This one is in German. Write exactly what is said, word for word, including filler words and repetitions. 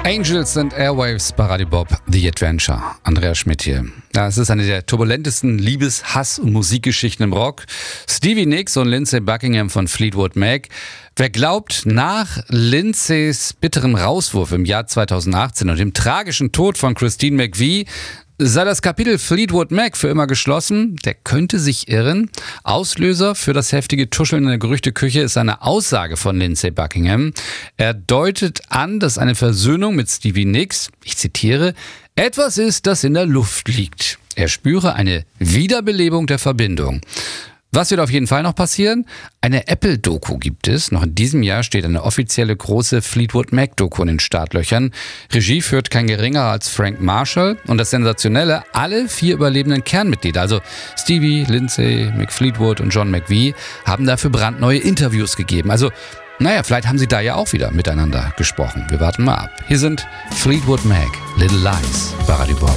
Angels and Airwaves bei Radio Bob, The Adventure. Andreas Schmidt hier. Ja, es ist eine der turbulentesten Liebes-, Hass- und Musikgeschichten im Rock. Stevie Nicks und Lindsey Buckingham von Fleetwood Mac. Wer glaubt, nach Lindsays bitterem Rauswurf im Jahr zweitausendachtzehn und dem tragischen Tod von Christine McVie sei das Kapitel Fleetwood Mac für immer geschlossen, der könnte sich irren. Auslöser für das heftige Tuscheln in der Gerüchteküche ist eine Aussage von Lindsey Buckingham. Er deutet an, dass eine Versöhnung mit Stevie Nicks, ich zitiere, etwas ist, das in der Luft liegt. Er spüre eine Wiederbelebung der Verbindung. Was wird auf jeden Fall noch passieren? Eine Apple-Doku gibt es. Noch in diesem Jahr steht eine offizielle große Fleetwood Mac-Doku in den Startlöchern. Regie führt kein geringerer als Frank Marshall. Und das Sensationelle, alle vier überlebenden Kernmitglieder, also Stevie, Lindsey, Mick Fleetwood und John McVie, haben dafür brandneue Interviews gegeben. Also, naja, vielleicht haben sie da ja auch wieder miteinander gesprochen. Wir warten mal ab. Hier sind Fleetwood Mac, Little Lies bei Radio Bob.